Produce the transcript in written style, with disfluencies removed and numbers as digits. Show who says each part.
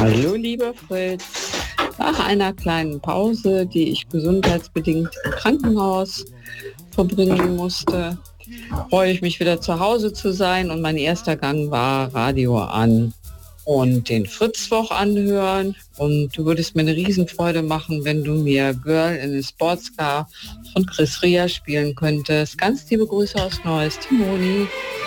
Speaker 1: Hallo, lieber Fritz. Nach einer kleinen Pause, die ich gesundheitsbedingt im Krankenhaus verbringen musste, freue ich mich wieder zu Hause zu sein und mein erster Gang war Radio an und den Fritzwoch anhören, und du würdest mir eine Riesenfreude machen, wenn du mir Girl in a Sports Car von Chris Rea spielen könntest. Ganz liebe Grüße aus Neuss, Timoni.